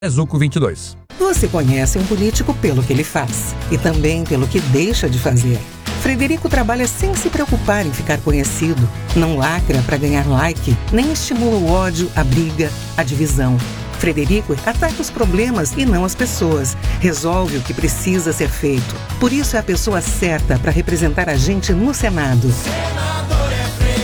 Zuco 22. Você conhece um político pelo que ele faz e também pelo que deixa de fazer. Frederico trabalha sem se preocupar em ficar conhecido. Não lacra para ganhar like, nem estimula o ódio, a briga, a divisão. Frederico ataca os problemas e não as pessoas. Resolve o que precisa ser feito. Por isso é a pessoa certa para representar a gente no Senado. Senador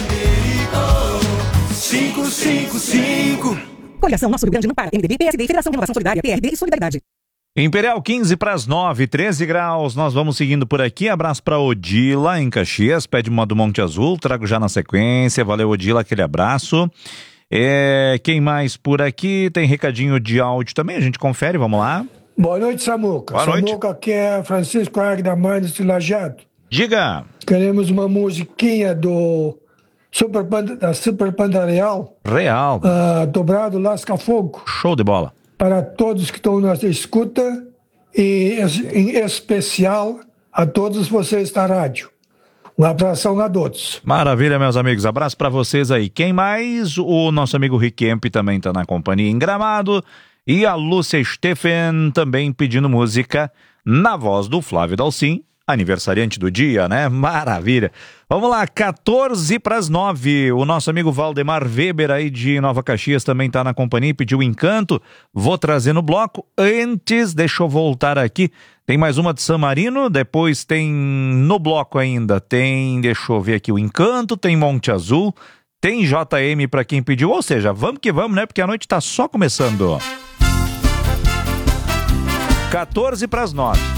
é Frederico 555. Coligação Nosso Rio Grande não para. MDB, PSD, Federação Renovação Solidária, PRD e Solidariedade. Imperial 15 para as 9, 13 graus. Nós vamos seguindo por aqui. Abraço para Odila em Caxias, pede uma do Monte Azul, trago já na sequência. Valeu, Odila, aquele abraço. Quem mais por aqui? Tem recadinho de áudio também, a gente confere, vamos lá. Boa noite, Samuca. Boa noite. Samuca, aqui é Francisco Arg da Manes de Lajeado. Diga. Queremos uma musiquinha da Super Panda Real. Dobrado Lasca Fogo. Show de bola. Para todos que estão na escuta e em especial a todos vocês da rádio. Um abração a todos. Maravilha, meus amigos. Abraço para vocês aí. Quem mais? O nosso amigo Riquemp também tá na companhia em Gramado. E a Lúcia Steffen também pedindo música na voz do Flávio Dalcin, aniversariante do dia, né? Maravilha. Vamos lá, 14 para as 9. O nosso amigo Valdemar Weber aí de Nova Caxias também tá na companhia e pediu Encanto. Vou trazer no bloco. Antes, deixa eu voltar aqui. Tem mais uma de San Marino, depois tem no bloco ainda, deixa eu ver aqui, o Encanto, tem Monte Azul, tem JM para quem pediu, ou seja, vamos que vamos, né? Porque a noite tá só começando. 14 para as 9.